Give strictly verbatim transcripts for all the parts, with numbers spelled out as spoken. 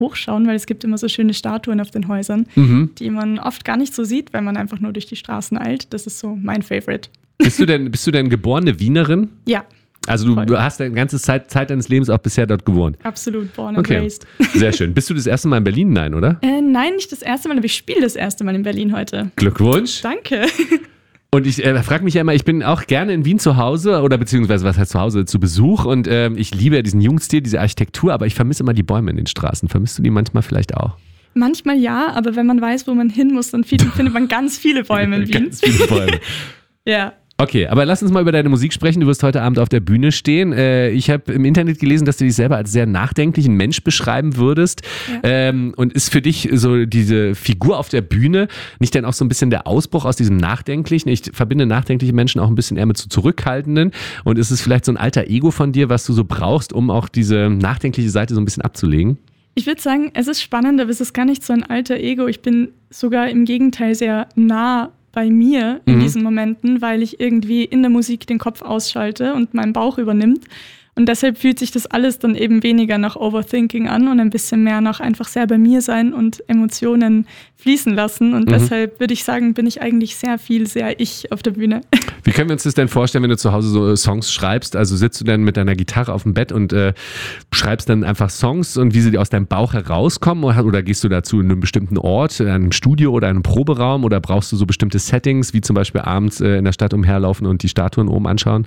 hochschauen, weil es gibt immer so schöne Statuen auf den Häusern, mhm. die man oft gar nicht so sieht, wenn man einfach nur durch die Straßen eilt. Das ist so mein Favorite. Bist du denn, bist du denn geborene Wienerin? Ja. Also du, du hast deine ganze Zeit, Zeit deines Lebens auch bisher dort gewohnt? Absolut, born and okay. raised. Sehr schön. Bist du das erste Mal in Berlin? Nein, oder? Äh, nein, nicht das erste Mal, aber ich spiele das erste Mal in Berlin heute. Glückwunsch. Danke. Und ich äh, frage mich ja immer, ich bin auch gerne in Wien zu Hause oder beziehungsweise was heißt zu Hause, zu Besuch und äh, ich liebe ja diesen Jugendstil, diese Architektur, aber ich vermisse immer die Bäume in den Straßen. Vermisst du die manchmal vielleicht auch? Manchmal ja, aber wenn man weiß, wo man hin muss, dann findet man ganz viele Bäume in Wien. Ganz viele Bäume. Ja. Okay, aber lass uns mal über deine Musik sprechen. Du wirst heute Abend auf der Bühne stehen. Äh, ich habe im Internet gelesen, dass du dich selber als sehr nachdenklichen Mensch beschreiben würdest. Ja. Ähm, und ist für dich so diese Figur auf der Bühne nicht dann auch so ein bisschen der Ausbruch aus diesem Nachdenklichen? Ich verbinde nachdenkliche Menschen auch ein bisschen eher mit so zurückhaltenden. Und ist es vielleicht so ein alter Ego von dir, was du so brauchst, um auch diese nachdenkliche Seite so ein bisschen abzulegen? Ich würde sagen, es ist spannend, aber es ist gar nicht so ein alter Ego. Ich bin sogar im Gegenteil sehr nah bei mir in mhm. diesen Momenten, weil ich irgendwie in der Musik den Kopf ausschalte und meinen Bauch übernimmt. Und deshalb fühlt sich das alles dann eben weniger nach Overthinking an und ein bisschen mehr nach einfach sehr bei mir sein und Emotionen fließen lassen. Und mhm. deshalb würde ich sagen, bin ich eigentlich sehr viel, sehr ich auf der Bühne. Wie können wir uns das denn vorstellen, wenn du zu Hause so Songs schreibst? Also sitzt du dann mit deiner Gitarre auf dem Bett und äh, schreibst dann einfach Songs und wie sie aus deinem Bauch herauskommen? Oder, oder gehst du dazu in einem bestimmten Ort, in einem Studio oder einem Proberaum? Oder brauchst du so bestimmte Settings, wie zum Beispiel abends äh, in der Stadt umherlaufen und die Statuen oben anschauen?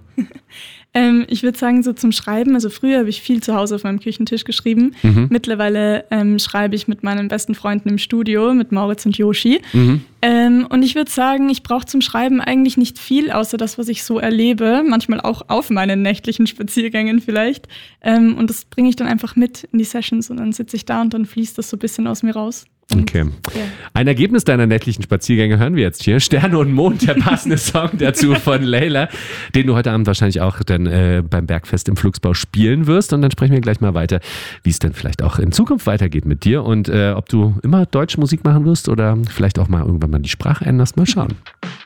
ähm, ich würde sagen, so zum Schreiben, also früher habe ich viel zu Hause auf meinem Küchentisch geschrieben. Mhm. Mittlerweile ähm, schreibe ich mit meinen besten Freunden im Studio, mit Moritz und Yoshi. Mhm. Ähm, und ich würde sagen, ich brauche zum Schreiben eigentlich nicht viel, außer das, was ich so erlebe. Manchmal auch auf meinen nächtlichen Spaziergängen vielleicht. Ähm, und das bringe ich dann einfach mit in die Sessions und dann sitze ich da und dann fließt das so ein bisschen aus mir raus. Und, okay. Ja. Ein Ergebnis deiner nächtlichen Spaziergänge hören wir jetzt hier. Sterne und Mond, der passende Song dazu von Layla, den du heute Abend wahrscheinlich auch dann äh, beim Bergfest im Flugsbau spielen wirst. Und dann sprechen wir gleich mal weiter, wie es denn vielleicht auch in Zukunft weitergeht mit dir und äh, ob du immer deutsche Musik machen wirst oder vielleicht auch mal irgendwann mal die Sprache änderst. Mal schauen.